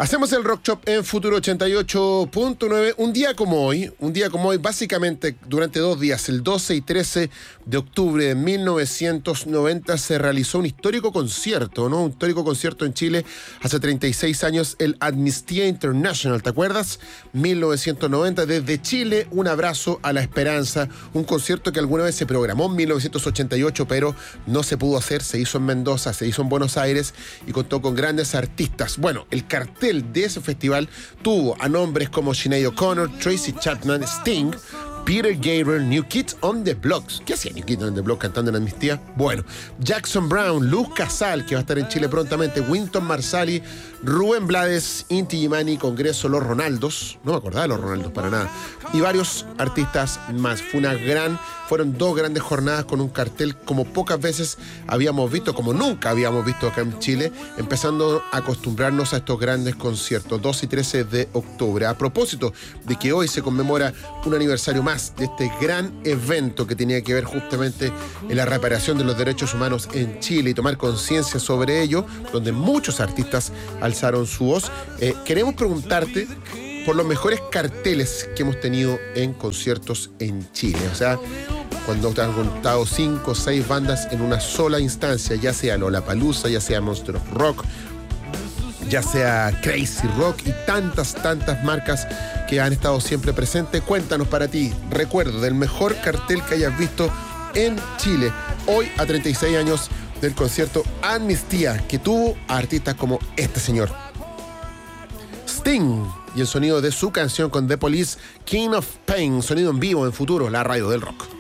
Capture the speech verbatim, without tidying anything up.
Hacemos el Rock Shop en Futuro ochenta y ocho punto nueve. Un día como hoy, un día como hoy, básicamente durante dos días, el doce y trece de octubre de mil novecientos noventa, se realizó un histórico concierto, ¿no? Un histórico concierto en Chile hace treinta y seis años, el Amnistía International, ¿te acuerdas? mil novecientos noventa, desde Chile, un abrazo a la esperanza, un concierto que alguna vez se programó en mil novecientos ochenta y ocho, pero no se pudo hacer, se hizo en Mendoza, se hizo en Buenos Aires y contó con grandes artistas. Bueno, el cartel de ese festival tuvo a nombres como Sinead O'Connor, Tracy Chapman, Sting, Peter Gabriel, New Kids on the Block. ¿Qué hacía New Kids on the Block cantando en Amnistía? Bueno, Jackson Browne, Luz Casal, que va a estar en Chile prontamente, Wynton Marsalis, Rubén Blades, Inti Illimani, Congreso, Los Ronaldos, no me acordaba de Los Ronaldos para nada, y varios artistas más. Fue una gran, fueron dos grandes jornadas con un cartel como pocas veces habíamos visto, como nunca habíamos visto acá en Chile, empezando a acostumbrarnos a estos grandes conciertos, doce y trece de octubre. A propósito de que hoy se conmemora un aniversario más de este gran evento que tenía que ver justamente en la reparación de los derechos humanos en Chile y tomar conciencia sobre ello, donde muchos artistas alzaron su voz. Eh, queremos preguntarte por los mejores carteles que hemos tenido en conciertos en Chile. O sea, cuando te han contado cinco o seis bandas en una sola instancia, ya sea Lollapalooza, ya sea Monster of Rock, ya sea Crazy Rock y tantas, tantas marcas que han estado siempre presentes. Cuéntanos para ti, recuerdo del mejor cartel que hayas visto en Chile, hoy a treinta y seis años del concierto Amnistía, que tuvo a artistas como este señor, Sting, y el sonido de su canción con The Police, King of Pain, sonido en vivo en Futuro, la radio del rock.